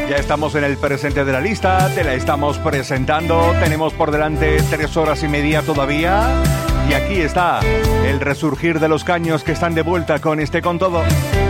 Ya estamos en el presente de la lista, te la estamos presentando, tenemos por delante 3 horas y media todavía y aquí está el resurgir de los Caños que están de vuelta con este Con Todo.